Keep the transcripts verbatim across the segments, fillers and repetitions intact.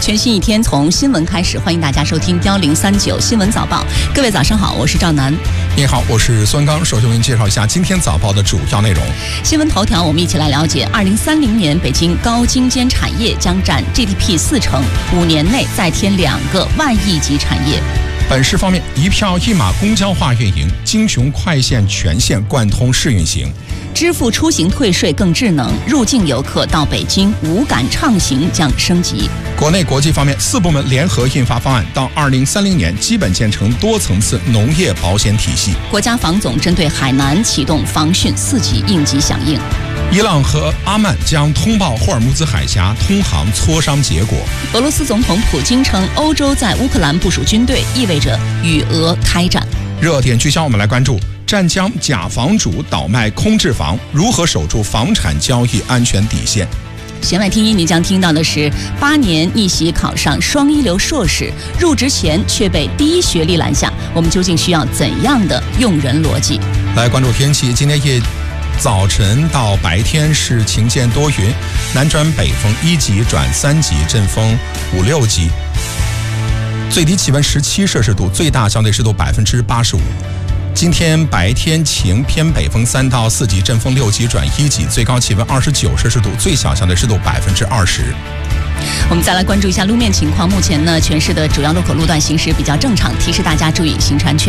全新一天从新闻开始，欢迎大家收听幺零三九新闻早报。各位早上好，我是赵楠。 你好，我是孙刚。首先为您介绍一下今天早报的主要内容。 新闻头条，我们一起来了解：二零三零年，北京高精尖产业将占 G D P 四成，五年内再添两个万亿级产业。 本市方面，一票一码公交化运营，京雄快线全线贯通试运行。 支付出行退税更智能，入境游客到北京无感畅行将升级。 国内国际方面，四部门联合印发方案，到二零三零年基本建成多层次农业保险体系。 国家防总针对海南启动防汛四级应急响应。 伊朗和阿曼将通报霍尔木兹海峡通航磋商结果。 俄罗斯总统普京称，欧洲在乌克兰部署军队，意味着与俄开战。 热点聚焦，我们来关注湛江假房主倒卖空置房，如何守住房产交易安全底线？ 弦外听音，你将听到的是八年逆袭考上双一流硕士，入职前却被第一学历拦下，我们究竟需要怎样的用人逻辑？ 来关注天气，今天夜早晨到白天是晴间多云，南转北风一级转三级，阵风五六级，最低气温十七摄氏度，最大相对湿度百分之八十五。今天白天晴，偏北风三到四级，阵风六级转一级，最高气温二十九摄氏度，最小相对湿度百分之二十。 我们再来关注一下路面情况。目前呢，全市的主要路口路段行驶比较正常，提示大家注意行车安全。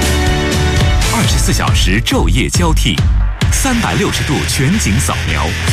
二十四小时昼夜交替，三百六十度全景扫描。